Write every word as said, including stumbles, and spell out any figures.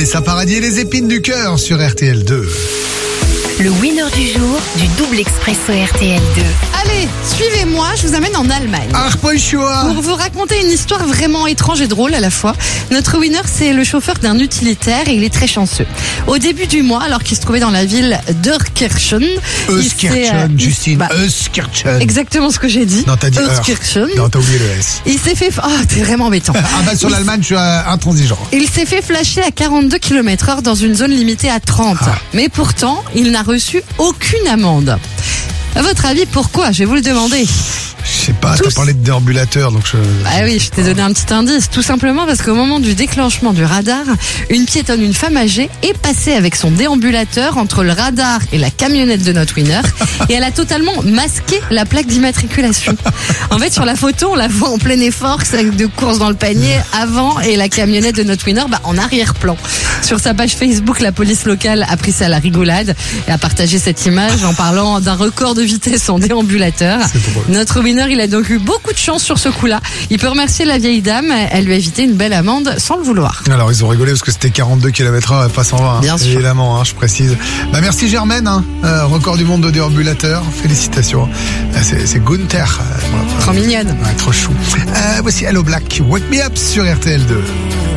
Vanessa Paradis et les épines du cœur sur R T L deux. Le winner du jour du double expresso R T L deux. Allez, suivez-moi, je vous amène en Allemagne. Ach, pas le choix. Pour vous raconter une histoire vraiment étrange et drôle à la fois. Notre winner, c'est le chauffeur d'un utilitaire et il est très chanceux. Au début du mois, alors qu'il se trouvait dans la ville d'Euskirchen. Euskirchen, Justine, bah, Euskirchen. Exactement ce que j'ai dit. Non, t'as dit Euskirchen. Non, t'as oublié le S. Il s'est fait... Oh, t'es vraiment embêtant. Ah bah sur l'Allemagne, je suis intransigeant. Il s'est fait flasher à quarante-deux kilomètres heure dans une zone limitée à trente. Ah. Mais pourtant, il n'a reçu aucune amende. À votre avis, pourquoi? Je vais vous le demander. Je sais pas, Tous... t'as parlé de déambulateur, donc je... Bah oui, je t'ai donné un petit indice. Tout simplement parce qu'au moment du déclenchement du radar, une piétonne, une femme âgée, est passée avec son déambulateur entre le radar et la camionnette de notre winner. Et elle a totalement masqué la plaque d'immatriculation. En fait, sur la photo, on la voit en plein effort, sac de course dans le panier, avant, et la camionnette de notre winner, bah, en arrière-plan. Sur sa page Facebook, la police locale a pris ça à la rigolade et a partagé cette image en parlant d'un record de vitesse en déambulateur. Notre winner, il a donc eu beaucoup de chance sur ce coup-là. Il peut remercier la vieille dame, elle lui a évité une belle amende sans le vouloir. Alors ils ont rigolé parce que c'était quarante-deux kilomètres heure et pas cent vingt. Hein. Bien sûr. Évidemment, hein, je précise. Bah merci Germaine, hein, euh, record du monde de déambulateur. Félicitations. Euh, c'est, c'est Gunther. Euh, trop mignonne. Ouais, trop chou. Euh, voici Hello Black, Wake Me Up sur R T L deux.